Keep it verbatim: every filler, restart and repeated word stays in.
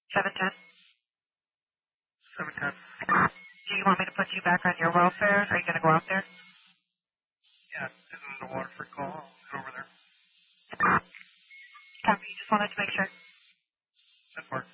seven ten. seven ten. Do you want me to put you back on your welfare? Are you going to go out there? Yeah, this is the Waterford call. I'll head over there. Copy. Just wanted to make sure. That works.